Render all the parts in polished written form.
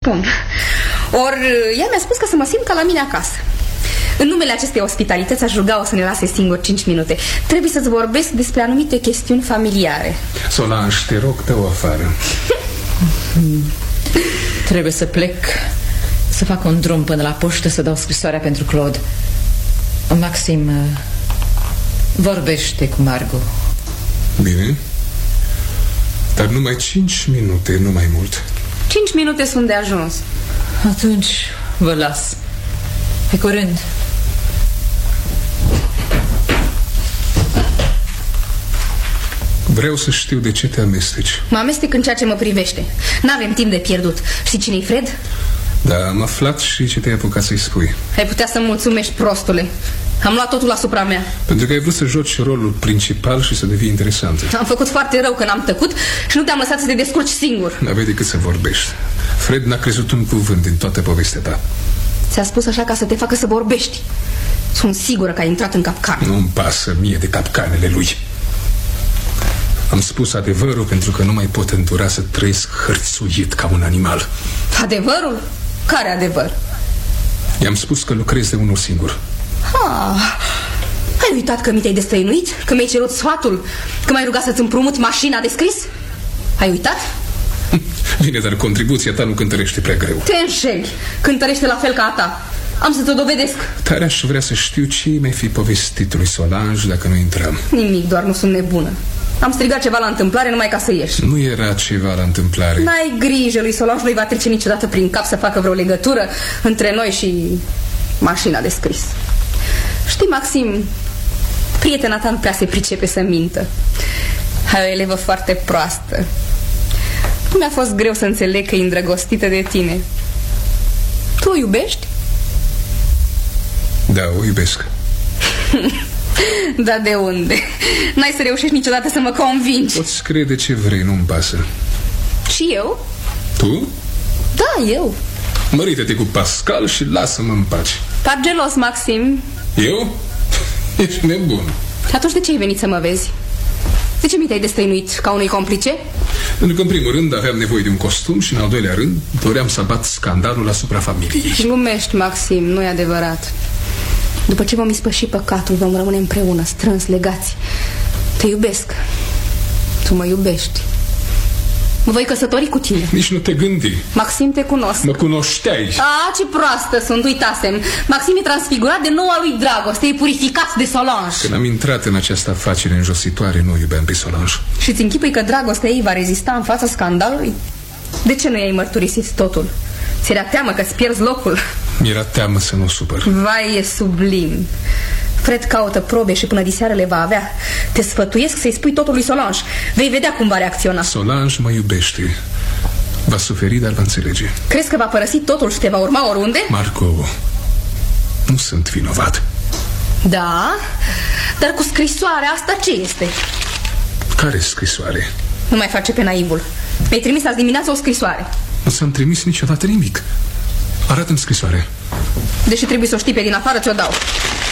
spun. Ori ea mi-a spus că să mă simt ca la mine acasă. În numele acestei ospitalități aș ruga-o să ne lase singur 5 minute. Trebuie să-ți vorbesc despre anumite chestiuni familiare. Solange, te rog, dă-o afară. Trebuie să plec, să fac un drum până la poștă, să dau scrisoarea pentru Claude. Maxim, vorbește cu Margot. Bine. Dar numai 5 minute, nu mai mult. 5 minute sunt de ajuns. Atunci vă las. Pe curând. Vreau să știu de ce te amesteci. Mă amestec în ceea ce mă privește. N-avem timp de pierdut. Știi cine-i Fred? Da, am aflat și ce te-ai apucat să-i spui. Ai putea să-mi mulțumești, prostule. Am luat totul asupra mea. Pentru că ai vrut să joci rolul principal și să devii interesant. Am făcut foarte rău că n-am tăcut și nu te-am lăsat să te descurci singur. N-aveai decât să vorbești. Fred n-a crezut un cuvânt din toată povestea ta. Ți-a spus așa ca să te facă să vorbești. Sunt sigură că ai intrat în capcană. Nu-mi pasă mie de capcanele lui. Am spus adevărul pentru că nu mai pot îndura să trăiesc hărțuit ca un animal. Adevărul? Care adevăr? I-am spus că lucrez de unul singur. Ai uitat că mi te-ai destrăinuit? Că mi-ai cerut sfatul? Că m-ai rugat să-ți împrumut mașina de scris? Ai uitat? Bine, dar contribuția ta nu cântărește prea greu. Te înșeli. Cântărește la fel ca a ta. Am să-ți o dovedesc. Tare aș vrea să știu ce mi-ai fi povestit lui Solange dacă nu intram. Nimic, doar nu sunt nebună. Am strigat ceva la întâmplare numai ca să ieși. Nu era ceva la întâmplare. N-ai grijă, lui Solange nu-i va trece niciodată prin cap să facă vreo legătură între noi și mașina de scris. Știi, Maxim, prietena ta nu prea se pricepe să mintă. Ai o elevă foarte proastă. Nu mi-a fost greu să înțeleg că e îndrăgostită de tine. Tu o iubești? Da, o iubesc. Da, de unde? N-ai să reușești niciodată să mă convingi. Poți crede ce vrei, nu-mi pasă. Și eu? Tu? Da, eu. Mărită-te cu Pascal și lasă-mă în pace. Par gelos, Maxim. Eu? Ești nebun. Atunci de ce ai venit să mă vezi? De ce mi te-ai destăinuit? Ca unui complice? Pentru că în primul rând aveam nevoie de un costum și în al doilea rând doream să abat scandalul asupra familiei. Glumești, Maxim, nu e adevărat. După ce vom ispăși păcatul, vom rămâne împreună, strâns, legați. Te iubesc. Tu mă iubești. Mă voi căsători cu tine. Nici nu te gândi. Maxim, te cunosc. Mă cunoșteai. Ce proastă sunt, uitasem. Maxim e transfigurat de noua lui dragoste. E purificat de Solange. Când am intrat în această afacere înjositoare, nu iubeam pe Solange. Și-ți închipui că dragostea ei va rezista în fața scandalului? De ce nu i-ai mărturisit totul? Ți-era teamă că-ți pierzi locul? Mi-era teamă să nu supăr. Vai, e sublim. Fred caută probe și până diseară le va avea. Te sfătuiesc să-i spui totul lui Solange. Vei vedea cum va reacționa. Solange mă iubește. Va suferi, dar va înțelege. Crezi că va părăsi totul și te va urma oriunde? Marco, nu sunt vinovat. Da? Dar cu scrisoarea asta ce este? Care scrisoare? Nu mai face pe naivul. Mi-ai trimis azi dimineață o scrisoare. Nu ți-am trimis niciodată nimic. Arată-mi scrisoarea. Deși trebuie să o știi pe din afară, ți-o dau.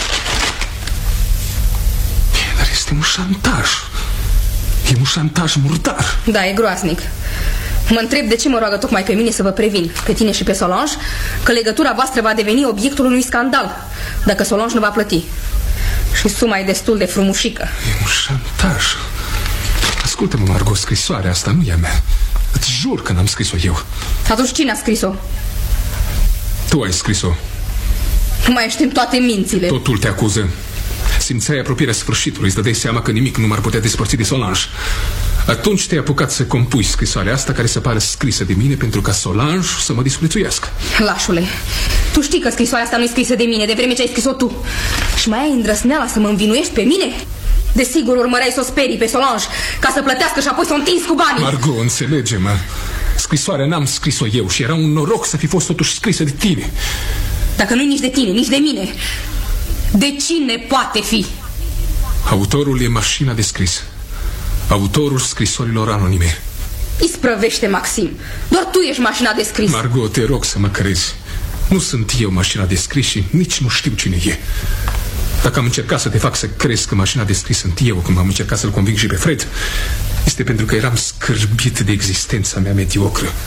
Dar este un șantaj. E un șantaj murdar. Da, e groaznic. Mă întreb de ce mă roagă tocmai pe mine să vă previn, pe tine și pe Solange, că legătura voastră va deveni obiectul unui scandal dacă Solange nu va plăti. Și suma e destul de frumușică. E un șantaj. Ascultă-mă, Margot, scrisoarea asta nu e a mea. Îți jur că n-am scris-o eu. Atunci cine a scris-o? Tu ai scris-o. Nu mai ești în toate mințile. Totul te acuză. Simțeai apropierea sfârșitului, îți dădeai seama că nimic nu m-ar putea despărți de Solange. Atunci te-ai apucat să compui scrisoarea asta care să pară scrisă de mine pentru ca Solange să mă disprețuiască. Lașule, tu știi că scrisoarea asta nu e scrisă de mine, de vreme ce ai scris-o tu. Și mai ai îndrăsneala să mă învinuiești pe mine? Desigur urmăreai să o sperii pe Solange ca să plătească și apoi să o întinzi cu banii. Margot, înțelege-mă. Scrisoarea n-am scris-o eu și era un noroc să fi fost totuși scrisă de tine. Dacă nu-i nici de tine, nici de mine, de cine poate fi? Autorul e mașina de scris. Autorul scrisorilor anonime. Isprăvește, Maxim. Doar tu ești mașina de scris. Margot, te rog să mă crezi. Nu sunt eu mașina de scris și nici nu știu cine e. Dacă am încercat să te fac să crezi că mașina de scris sunt eu, cum am încercat să-l conving și pe Fred, este pentru că eram scârbit de existența mea mediocră.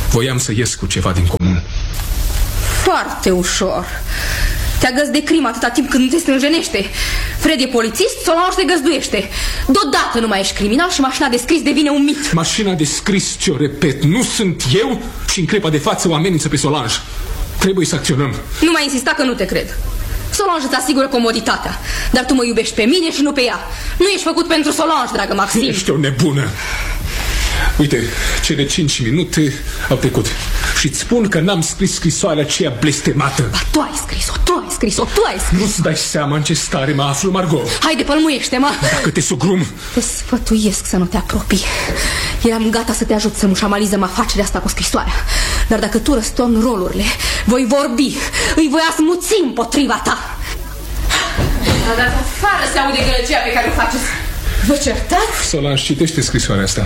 Voiam să ies cu ceva din comun. Foarte ușor. Te agăți de crimă atâta timp când nu te strânjenește. Fred e polițist, Solange te găzduiește. Deodată nu mai ești criminal și mașina de scris devine un mit. Mașina de scris, ce-o repet, nu sunt eu și în clipa de față o amenință pe Solange. Trebuie să acționăm. Nu mai insista că nu te cred. Solange îți asigură comoditatea, dar tu mă iubești pe mine și nu pe ea. Nu ești făcut pentru Solange, dragă Maxim. Ești o nebună. Uite, cele 5 minute au trecut și îți spun că n-am scris scrisoarea aceea blestemată. Ba, tu ai scris-o, tu ai scris-o, tu ai scris-o. Nu-ți dai seama în ce stare mă aflu, Margot. Haide, pălmuiește-mă. Dacă te sugrum. Te sfătuiesc să nu te apropii. Eram gata să te ajut să mușamalizăm afacerea asta cu scrisoarea. Dar dacă tu răstorni rolurile, voi vorbi, îi voi asmuți împotriva ta. Dar dacă afară se aude gălăgia pe care o faceți. Vă certați? Solange, citește scrisoarea asta.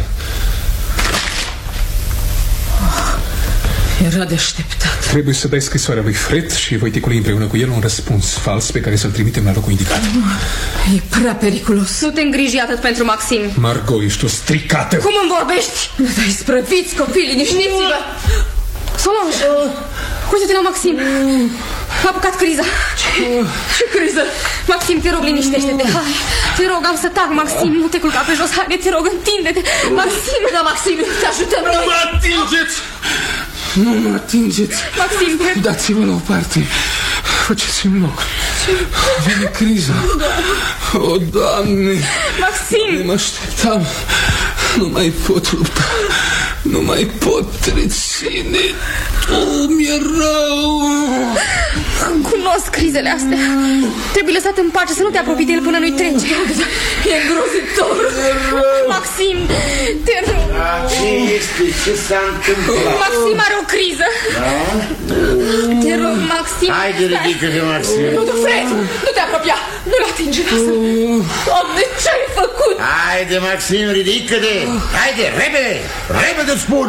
Era de așteptat. Trebuie să dai scrisoarea lui Fred și voi ticuli împreună cu el un răspuns fals pe care să-l trimitem la locul indicat. E prea periculos. Nu te îngriji atât pentru Maxim. Margot, ești o stricată. Cum îmi vorbești? Dar isprăviți, copii, liniștiți-vă. Solange, uite-te la Maxim. A apucat criza. Ce criză? Maxim, te rog, liniștește-te. Hai, te rog, am să tac, Maxim. Nu te culca pe jos. Haide, te rog, întinde-te. Maxim, da, Maxim, te ajutăm noi. Nu mă atingeți! Nu mă atingeți! Maxim, dați-mă la o parte. Faceți-mi loc. Vine criza. O, Doamne! Maxim! Nu mă așteptam. Nu mai pot lupta. Nu mai pot reține. Mi-e rău. Cunosc crizele astea. Trebuie lăsat în pace, să nu te apropii de el până nu-i trece. E îngrozitor. Maxim, te rog. Ce este? Ce s-a întâmplat? Maxim are o criză. Te rog, Maxim. Haide, ridică-te, Maxim. Nu, Fred, nu te apropia. Nu-l atinge, lasă. Doamne, ce-ai făcut? Haide, Maxim, ridică-te. Haide, repede, repede, spun.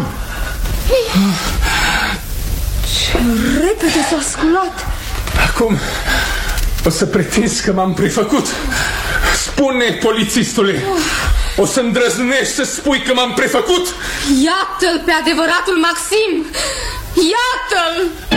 Ce repede s-a sculat. Acum o să pretinzi că m-am prefăcut. Spune, polițistule, o să îndrăznești să spui că m-am prefăcut? Iată-l pe adevăratul Maxim. Iată-l.